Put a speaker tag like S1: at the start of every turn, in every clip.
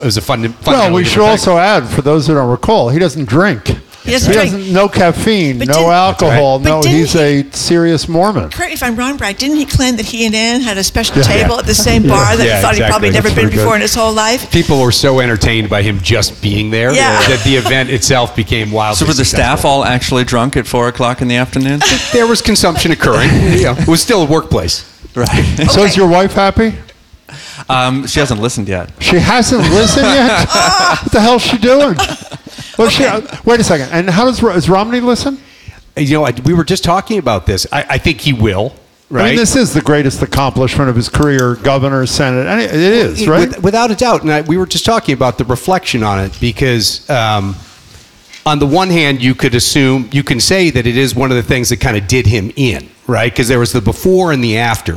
S1: It was a fun.
S2: Well, we should also add, for those who don't recall, he doesn't drink.
S3: He doesn't drink.
S2: No caffeine,
S3: But
S2: no alcohol.
S3: Right.
S2: No, he's a serious Mormon.
S3: Correct me if I'm wrong, Brad. Didn't he claim that he and Ann had a special table at the same bar that he thought he'd probably never been before in his whole life?
S1: People were so entertained by him just being there that the event itself became wildly
S4: So were the staff all actually drunk at 4 o'clock in the afternoon?
S1: There was consumption occurring. It was still a workplace.
S4: Right.
S2: Okay. So is your wife happy?
S4: She hasn't listened yet.
S2: She hasn't listened yet? What the hell's she doing? Well, wait a second. And how does Romney listen?
S1: We were just talking about this. I think he will. Right?
S2: I mean, this is the greatest accomplishment of his career, governor, Senate. It is, right?
S1: Without a doubt. And we were just talking about the reflection on it because on the one hand, you can say that it is one of the things that kind of did him in, right? Because there was the before and the after.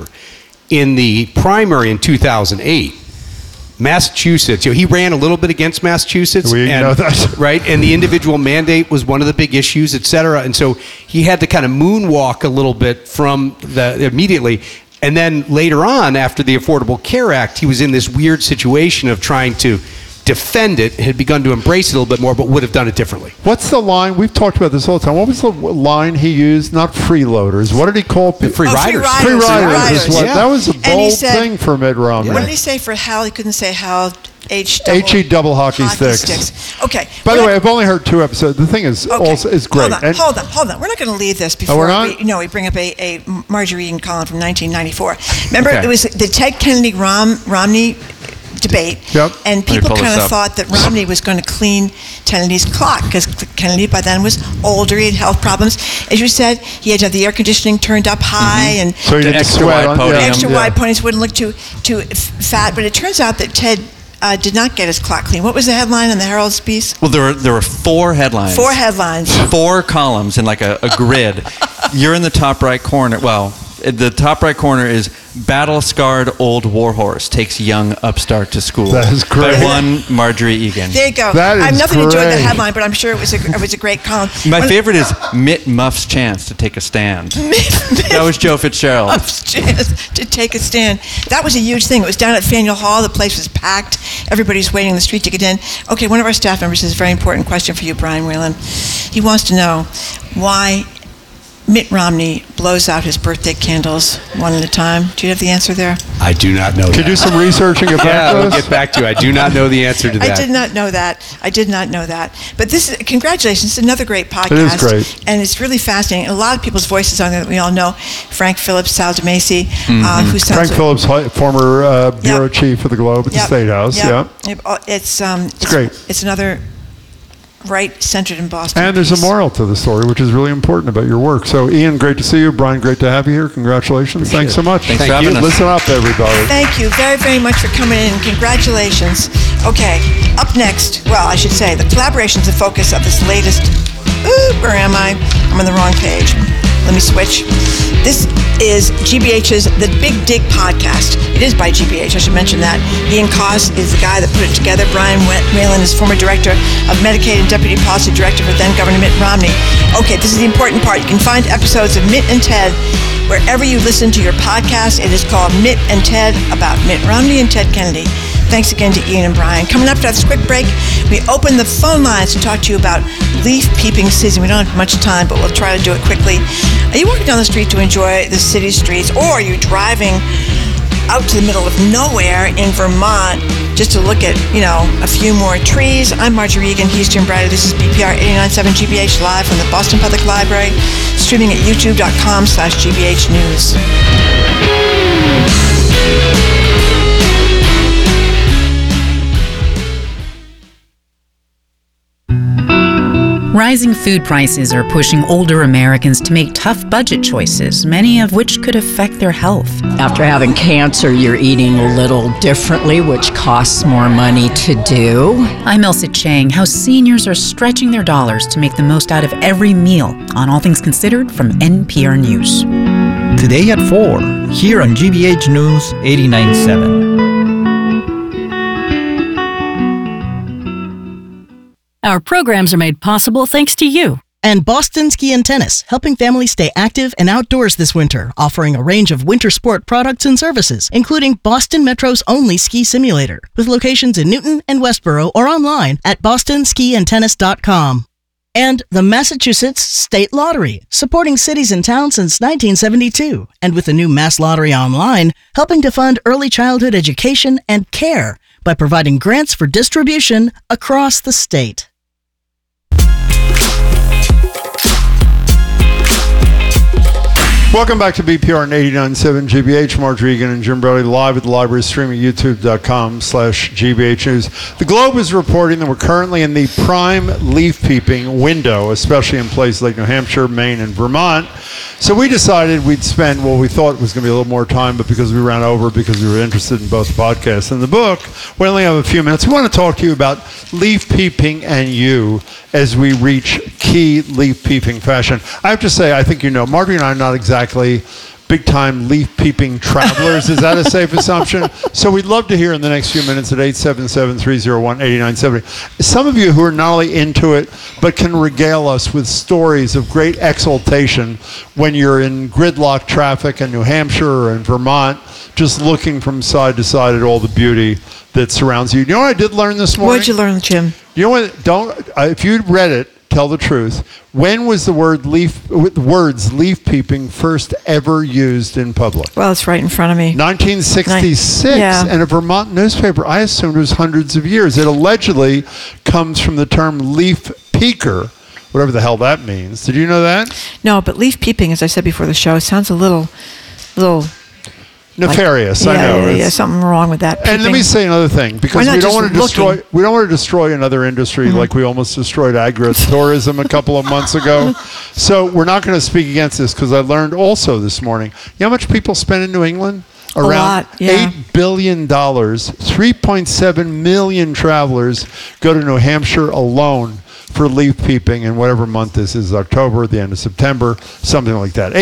S1: In the primary in 2008, Massachusetts, he ran a little bit against Massachusetts.
S2: We know that.
S1: Right? And the individual mandate was one of the big issues, et cetera. And so he had to kind of moonwalk a little bit from immediately. And then later on, after the Affordable Care Act, he was in this weird situation of trying to defend it, had begun to embrace it a little bit more, but would have done it differently.
S2: What's the line? We've talked about this all the time. What was the line he used? Not freeloaders. What did he call people?
S1: Free riders.
S2: Free riders. That was a bold
S3: said,
S2: thing for Mitt Romney.
S3: What did he say for Hal? He couldn't say Hal.
S2: H-E double hockey sticks.
S3: Okay.
S2: By the way, I've only heard 2 episodes. The thing is also is great.
S3: Hold on. We're not going to leave this before we bring up a Marjorie Egan column from 1994. Remember, it was the Ted Kennedy Romney debate, and people kind of thought that Romney was going to clean Kennedy's clock because Kennedy by then was older, he had health problems. As you said, he had to have the air conditioning turned up high, and
S2: so he
S4: extra wide podium.
S3: Extra wide ponies wouldn't look too fat. But it turns out that Ted did not get his clock clean. What was the headline in the Herald's piece?
S4: Well, there were 4 headlines.
S3: 4 headlines.
S4: 4 columns in like a grid. You're in the top right corner. Well, the top right corner is battle-scarred old warhorse takes young upstart to school.
S2: That is great.
S4: By one Marjorie Egan.
S3: There you go.
S2: That is
S3: I have nothing to do with the
S2: great.
S3: headline, but I'm sure it was a great column.
S4: My favorite is Mitt Muff's chance to take a stand. That was Joe Fitzgerald.
S3: Muff's chance to take a stand. That was a huge thing. It was down at Faneuil Hall. The place was packed. Everybody's waiting in the street to get in. Okay, one of our staff members has a very important question for you, Brian Whalen. He wants to know why Mitt Romney blows out his birthday candles one at a time. Do you have the answer there?
S1: I do not know that.
S2: Could you do some research and get back to us?
S1: We'll get back to you. I do not know the answer to that.
S3: I did not know that. But congratulations. It's another great podcast.
S2: It is great.
S3: And it's really fascinating. A lot of people's voices on there that we all know. Frank Phillips, Sal DeMacy, who sounds...
S2: Frank Phillips, former bureau chief of the Globe at the State House.
S3: It's
S2: great.
S3: It's another... right-centered in Boston.
S2: And there's a moral to the story, which is really important about your work. So, Ian, great to see you. Brian, great to have you here. Congratulations. Thanks so much.
S4: Thanks for having us.
S2: Listen up, everybody.
S3: Thank you very, very much for coming in. Congratulations. Okay, up next, well, I should say, the collaboration is the focus of this latest... where am I? I'm on the wrong page. Let me switch. This is GBH's The Big Dig podcast. It is by GBH, I should mention that. Ian Coss is the guy that put it together. Brian Whalen is former director of Medicaid and deputy policy director for then-Governor Mitt Romney. Okay, this is the important part. You can find episodes of Mitt and Ted wherever you listen to your podcast. It is called Mitt and Ted, about Mitt Romney and Ted Kennedy. Thanks again to Ian and Brian. Coming up after this quick break, we open the phone lines to talk to you about leaf peeping season. We don't have much time, but we'll try to do it quickly. Are you walking down the street to enjoy the city streets, or are you driving out to the middle of nowhere in Vermont just to look at, a few more trees? I'm Marjorie Egan. He's Jim Bradley. This is BPR 89.7 GBH live from the Boston Public Library, streaming at youtube.com/GBH News.
S5: Rising food prices are pushing older Americans to make tough budget choices, many of which could affect their health.
S6: After having cancer, you're eating a little differently, which costs more money to do.
S5: I'm Elsa Chang. How seniors are stretching their dollars to make the most out of every meal on All Things Considered from NPR News.
S7: Today at 4, here on GBH News 89.7.
S8: Our programs are made possible thanks to you. And Boston Ski and Tennis, helping families stay active and outdoors this winter, offering a range of winter sport products and services, including Boston Metro's only ski simulator, with locations in Newton and Westboro or online at bostonskiandtennis.com. And the Massachusetts State Lottery, supporting cities and towns since 1972, and with the new Mass Lottery Online, helping to fund early childhood education and care by providing grants for distribution across the state.
S2: Welcome back to BPR and 89.7 GBH. Mark Regan and Jim Brody live at the library, streaming youtube.com/GBH News. The Globe is reporting that we're currently in the prime leaf peeping window, especially in places like New Hampshire, Maine, and Vermont. So we decided we'd spend, well, we thought it was going to be a little more time, but because we ran over, because we were interested in both the podcast and the book, we only have a few minutes. We want to talk to you about leaf peeping and you as we reach key leaf peeping fashion. I have to say, I think you know, Marty and I are not exactly big-time leaf-peeping travelers. Is that a safe assumption? So we'd love to hear in the next few minutes at 877-301-8970. Some of you who are not only into it, but can regale us with stories of great exultation when you're in gridlock traffic in New Hampshire or in Vermont, just looking from side to side at all the beauty that surrounds you. You know what I did learn this morning?
S3: What did you learn, Jim?
S2: You know what? If you read it, tell the truth. When was the words leaf peeping first ever used in public?
S3: Well, it's right in front of me.
S2: 1966,
S3: Yeah.
S2: in a Vermont newspaper. I assumed it was hundreds of years. It allegedly comes from the term leaf peeker, whatever the hell that means. Did you know that?
S3: No, but leaf peeping, as I said before the show, sounds a little
S2: Nefarious, I know.
S3: Yeah, something wrong with that.
S2: And let me say another thing, because
S3: Why not
S2: we don't
S3: just
S2: want to destroy. We don't want to destroy another industry like we almost destroyed agritourism a couple of months ago. So we're not going to speak against this, because I learned also this morning. You know how much people spend in New England? Around
S3: lot, yeah.
S2: $8 billion. 3.7 million travelers go to New Hampshire alone for leaf peeping in whatever month this is, October, the end of September, something like that.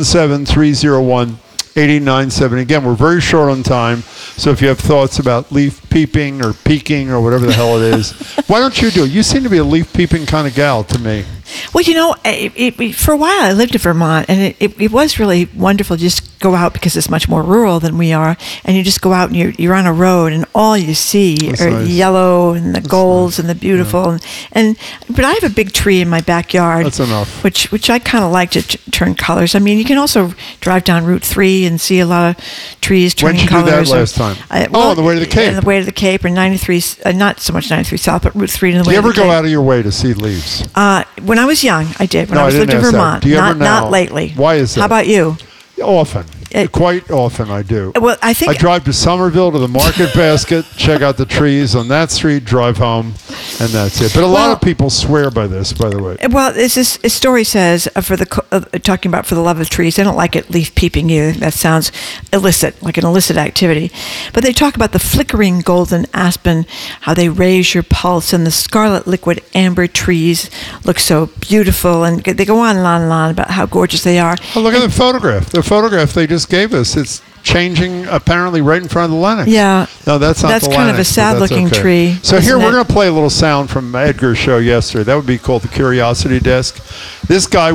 S2: 877-301-8970. Again, we're very short on time, so if you have thoughts about leaf peeping or peeking or whatever the hell it is, why don't you do it? You seem to be a leaf peeping kind of gal to me.
S3: Well, you know, for a while I lived in Vermont, and it was really wonderful to just go out, because it's much more rural than we are, and you just go out and you're on a road, and all you see are
S2: nice.
S3: yellow and the golds and the beautiful, but I have a big tree in my backyard.
S2: That's enough.
S3: Which I kind of like to turn colors. I mean, you can also drive down Route 3 and see a lot of trees turning colors.
S2: When did you do that last time? On the way to the Cape.
S3: On the way to the Cape, or 93, not so much 93 South, but Route 3 and the way to the Cape.
S2: Do you ever go out of your way to see leaves?
S3: When I was young, I did. When
S2: No,
S3: I
S2: I
S3: was
S2: didn't
S3: lived in
S2: ask that.
S3: Vermont.
S2: Do you ever
S3: Not
S2: now?
S3: lately.
S2: Why is that?
S3: How about you?
S2: Often. Quite often I do.
S3: Well, I think
S2: I drive to Somerville to the Market Basket, check out the trees on that street, drive home, and that's it. But a lot of people swear by this, by the way.
S3: Well, this story says talking about for the love of trees. They don't like it leaf peeping you. That sounds illicit, like an illicit activity. But they talk about the flickering golden aspen, how they raise your pulse, and the scarlet liquid amber trees look so beautiful, and they go on and on and on about how gorgeous they are.
S2: Oh, look at the photograph. The photograph they just gave us. It's changing apparently right in front of the Lennox.
S3: Yeah.
S2: No, that's not
S3: That's
S2: the
S3: kind of a
S2: Lennox, but that's
S3: sad-looking
S2: okay.
S3: tree,
S2: So here
S3: isn't
S2: we're
S3: it?
S2: going to play a little sound from Edgar's show yesterday. That would be called the Curiosity Desk. This guy,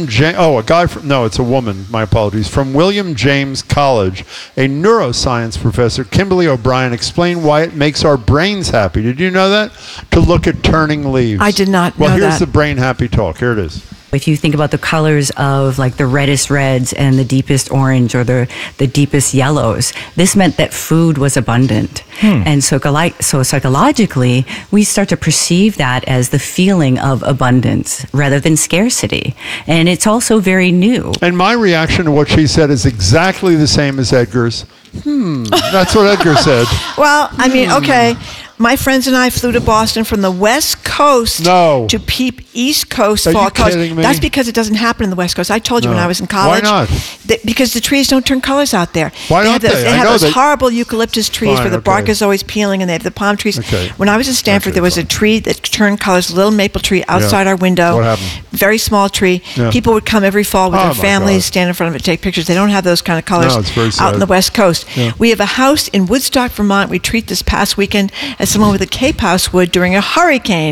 S2: it's a woman, my apologies, from William James College, a neuroscience professor, Kimberly O'Brien, explained why it makes our brains happy. Did you know that? To look at turning leaves.
S3: I did not know
S2: Well, here's
S3: that.
S2: the brain happy talk. Here it is.
S9: If you think about the colors of like the reddest reds and the deepest orange or the deepest yellows, this meant that food was abundant. And so psychologically, we start to perceive that as the feeling of abundance rather than scarcity. And it's also very new.
S2: And my reaction to what she said is exactly the same as Edgar's. That's what Edgar said.
S3: Well, I mean, okay. My friends and I flew to Boston from the West Coast to peep East Coast
S2: Are
S3: fall
S2: you
S3: colors.
S2: kidding me?
S3: That's because it doesn't happen in the West Coast. I told you when
S2: No.
S3: I was in college.
S2: Why not?
S3: Because the trees don't turn colors out there.
S2: Why don't they?
S3: They
S2: I
S3: have
S2: know
S3: those
S2: they-
S3: horrible eucalyptus trees
S2: Fine,
S3: where the
S2: okay.
S3: bark is always peeling, and they have the palm trees.
S2: Okay.
S3: When I was in Stanford,
S2: Okay,
S3: there was a
S2: fine.
S3: tree that turned colors, a little maple tree outside our window.
S2: What happened?
S3: Very small tree.
S2: Yeah.
S3: People would come every fall with
S2: Oh,
S3: their
S2: my
S3: families,
S2: God.
S3: stand in front of it, take pictures. They don't have those kind of colors
S2: No, it's very
S3: out
S2: sad.
S3: in the West Coast.
S2: Yeah.
S3: We have a house in Woodstock, Vermont. We treat this past weekend as someone with a Cape House would during a hurricane.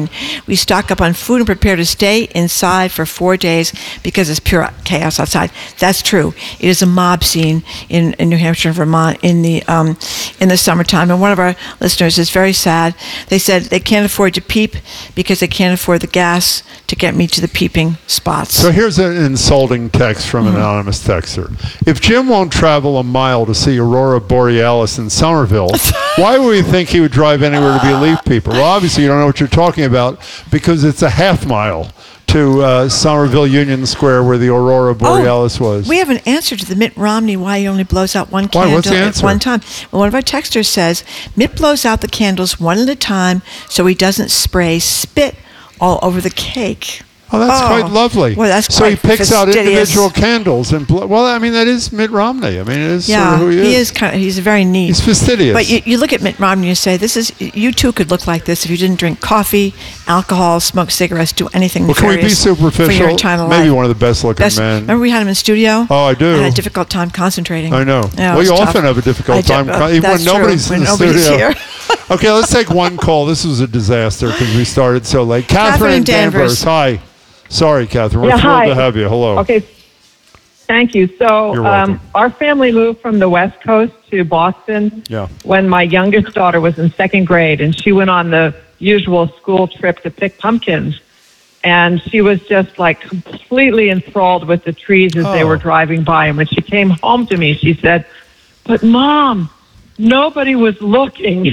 S3: June. We stock up on food and prepare to stay inside for 4 days because it's pure chaos outside. That's true. It is a mob scene in New Hampshire and Vermont in the summertime. And one of our listeners is very sad. They said they can't afford to peep because they can't afford the gas to get me to the peeping spots.
S2: So here's an insulting text from an anonymous texter. If Jim won't travel a mile to see Aurora Borealis in Somerville, why would we think he would drive anywhere to be a leaf peeper? Well, obviously you don't know what you're talking about because it's a half mile to Somerville Union Square where the Aurora Borealis was.
S3: We have an answer to the Mitt Romney why he only blows out one candle
S2: What's the
S3: at
S2: answer?
S3: one time. Well, one of our texters says Mitt blows out the candles one at a time so he doesn't spray spit all over the cake.
S2: Oh, that's quite lovely.
S3: Well, that's
S2: so he
S3: quite
S2: picks out
S3: fastidious.
S2: individual candles and well, I mean that is Mitt Romney. I mean it is sort of who he is.
S3: He's very neat.
S2: He's fastidious.
S3: But you look at Mitt Romney and say, you too could look like this if you didn't drink coffee, alcohol, smoke cigarettes, do anything
S2: Well, can we be
S3: nefarious for
S2: superficial?
S3: your entire life.
S2: Maybe one of the best looking men.
S3: Remember we had him in studio?
S2: Oh, I do.
S3: I had a difficult time concentrating.
S2: I know.
S3: Yeah,
S2: well,
S3: it
S2: you
S3: was
S2: often
S3: tough.
S2: have a difficult time, even when
S3: That's true,
S2: nobody's
S3: when
S2: in the
S3: nobody's
S2: studio.
S3: here.
S2: Okay, let's take one call. This was a disaster because we started so late. Catherine in Danvers. Hi. Sorry, Catherine. We're thrilled to have you. Hello.
S10: Okay. Thank you. So
S2: You're welcome.
S10: our family moved from the West Coast to Boston when my youngest daughter was in second grade, and she went on the usual school trip to pick pumpkins. And she was just like completely enthralled with the trees as they were driving by. And when she came home to me, she said, "But Mom, nobody was looking."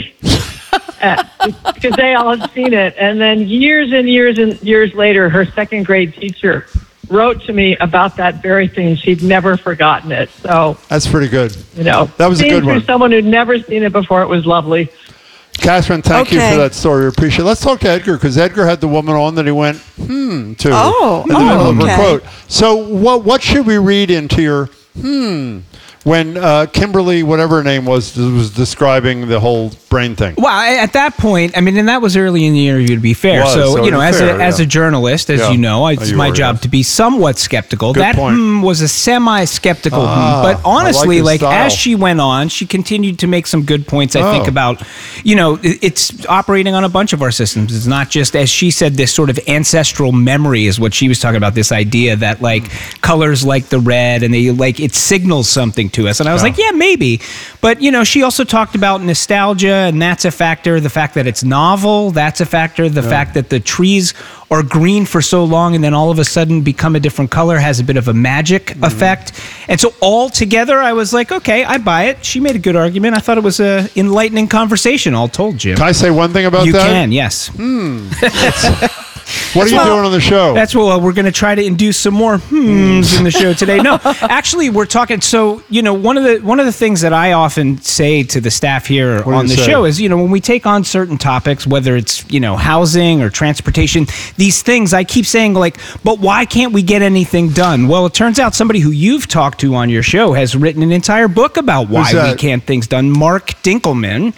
S10: Because they all had seen it. And then years and years and years later, her second grade teacher wrote to me about that very thing. She'd never forgotten it. So
S2: that's pretty good.
S10: You know,
S2: that was a good one.
S10: For someone who'd never seen it before, it was lovely.
S2: Catherine, thank you for that story. We appreciate it. Let's talk to Edgar because Edgar had the woman on that he went to in the middle of her quote. So what should we read into your when Kimberly, whatever her name was describing the whole brain thing?
S11: Well, at that point, I mean, and that was early in the interview, to be fair. So, you know, as a journalist, as you know, it's my job to be somewhat skeptical.
S2: Good
S11: that
S2: point.
S11: was a semi-skeptical but honestly, like as she went on, she continued to make some good points, I think, about, you know, it's operating on a bunch of our systems. It's not just, as she said, this sort of ancestral memory is what she was talking about, this idea that, like, colors like the red and they, like, it signals something to us. And I was like, yeah, maybe. But, you know, she also talked about nostalgia, and that's a factor. The fact that it's novel, that's a factor. The fact that the trees are green for so long and then all of a sudden become a different color has a bit of a magic effect. And so all together, I was like, okay, I buy it. She made a good argument. I thought it was an enlightening conversation, all told, Jim.
S2: Can I say one thing about that?
S11: You can, yes.
S2: What are you doing on the show?
S11: That's what we're going to try to induce some more in the show today. No, actually, we're talking. So, you know, one of the things that I often say to the staff here on the show is, you know, when we take on certain topics, whether it's, you know, housing or transportation, these things, I keep saying, like, but why can't we get anything done? Well, it turns out somebody who you've talked to on your show has written an entire book about why we can't things done. Mark Dunkelman.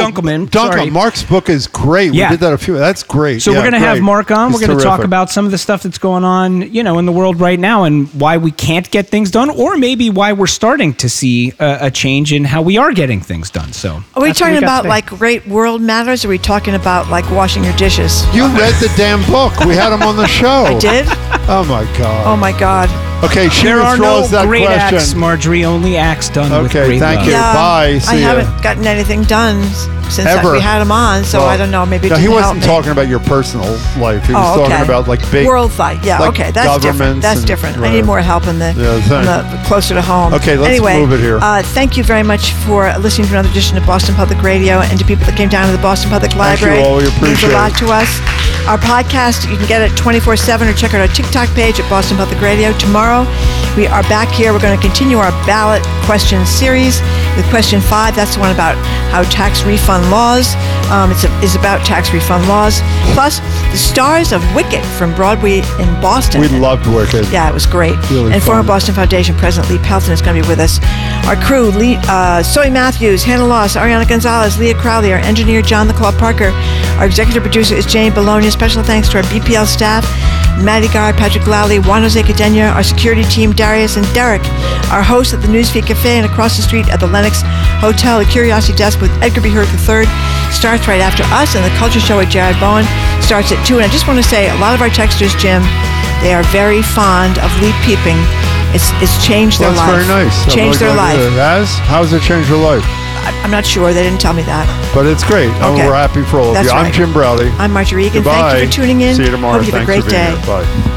S11: Sorry.
S2: Mark's book is great.
S11: Yeah.
S2: We did that that's great.
S11: So we're going to have Mark on.
S2: He's
S11: We're going to talk
S2: terrific.
S11: about some of the stuff that's going on, you know, in the world right now and why we can't get things done, or maybe why we're starting to see a change in how we are getting things done. So
S3: Are we talking about like great world matters, or are we talking about like washing your dishes?
S2: You read the damn book. We had him on the show.
S3: I did?
S2: Oh, my God.
S3: Oh, my God.
S2: Okay, she
S11: there are no
S2: withdraws that
S11: great
S2: question.
S11: acts, Marjorie, only acts done with
S2: Okay,
S11: great
S2: thank
S11: love.
S2: you.
S3: Yeah,
S2: Bye. See
S3: I
S2: ya.
S3: haven't gotten anything done since
S2: Ever.
S3: we had him on, so
S2: Well,
S3: I don't know. Maybe it
S2: no, he
S3: didn't
S2: wasn't
S3: help me.
S2: talking about your personal life. He was talking about like big
S3: world fight. Yeah,
S2: like
S3: okay, that's different.
S2: governments
S3: That's
S2: and-
S3: different. I
S2: right.
S3: need more help in the, closer to home.
S2: Okay, let's
S3: anyway,
S2: move it here.
S3: Thank you very much for listening to another edition of Boston Public Radio, and to people that came down to the Boston Public Library.
S2: you all. We
S3: It means
S2: appreciate
S3: a lot
S2: it.
S3: to us. Our podcast, you can get it 24/7, or check out our TikTok page at Boston Public Radio. Tomorrow, we are back here. We're going to continue our ballot question series with question 5. That's the one about how tax refund laws is about tax refund laws. Plus, the stars of Wicked from Broadway in Boston.
S2: We loved Wicked.
S3: Yeah, it was great.
S2: Really
S3: and former
S2: fun.
S3: Boston Foundation President Lee Pelton is going to be with us. Our crew, Soy Matthews, Hannah Loss, Ariana Gonzalez, Leah Crowley, our engineer, John the Claw Parker. Our executive producer is Jane Bologna. Special thanks to our BPL staff, Maddie Gar, Patrick Lowley, Juan Jose Cadena, our security team, Darius and Derek. Our host at the Newsfeed Cafe and across the street at the Lenox Hotel, the Curiosity Desk with Edgar B. Hurd III starts right after us, and the Culture Show with Jared Bowen starts at 2. And I just want to say, a lot of our texters, Jim, they are very fond of leaf peeping. It's changed their life.
S2: That's very nice.
S3: Changed their life.
S2: How's it changed your life?
S3: I'm not sure. They didn't tell me that.
S2: But it's great.
S3: Okay.
S2: We're happy for all of
S3: That's
S2: you.
S3: right.
S2: I'm Jim Browdy.
S3: I'm Marjorie Egan.
S2: Goodbye.
S3: Thank you for tuning in.
S2: See you tomorrow.
S3: Hope you have a
S2: Thanks
S3: great
S2: for being
S3: day.
S2: here. Bye.